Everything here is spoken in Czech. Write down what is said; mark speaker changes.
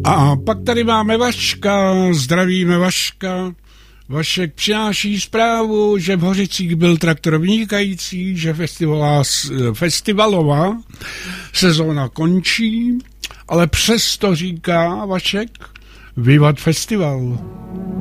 Speaker 1: A pak tady máme Vaška, zdravíme Vaška. Vašek přináší zprávu, že v Hořicích byl traktor vynikající, že festivalová sezóna končí, ale přesto říká Vašek, vivat festival.